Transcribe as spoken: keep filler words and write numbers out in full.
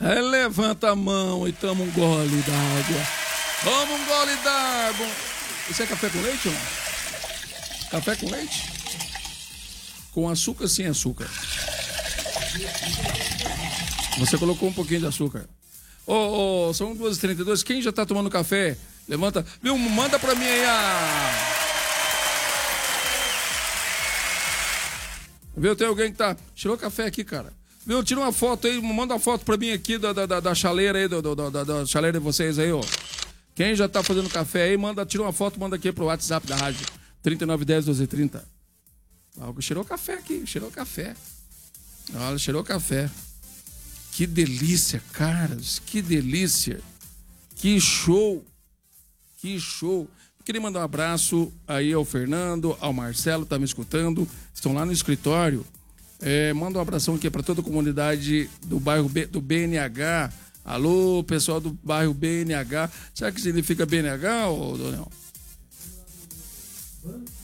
Aí levanta a mão e toma um gole d'água. Toma um gole d'água. Isso é café com leite ou não? Café com leite? Com açúcar ou sem açúcar? Você colocou um pouquinho de açúcar. Ô, oh, oh, são duas e trinta e dois. Quem já tá tomando café? Levanta. Viu? Manda pra mim aí a... Viu? Tem alguém que tá... Tirou café aqui, cara. Viu? Tira uma foto aí. Manda uma foto pra mim aqui da, da, da chaleira aí. Do, do, da, da chaleira de vocês aí, ó. Quem já tá fazendo café aí, manda, tira uma foto, manda aqui pro WhatsApp da rádio. trinta e nove dez, doze trinta. Algo cheirou café aqui. Cheirou café. Olha, cheirou café. Que delícia, caras, que delícia, que show, que show. Queria mandar um abraço aí ao Fernando, ao Marcelo, tá me escutando, estão lá no escritório. É, manda um abração aqui para toda a comunidade do bairro B, do B N H. Alô, pessoal do bairro B N H. Sabe o que significa B N H, ô, Daniel?